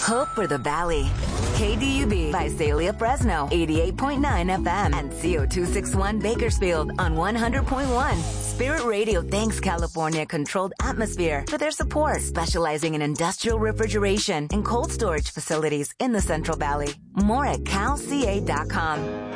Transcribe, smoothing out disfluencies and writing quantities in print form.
Hope for the Valley. KDUB Visalia Fresno, 88.9 FM, and CO261 Bakersfield on 100.1. Spirit Radio thanks California Controlled Atmosphere for their support, specializing in industrial refrigeration and cold storage facilities in the Central Valley. More at calca.com.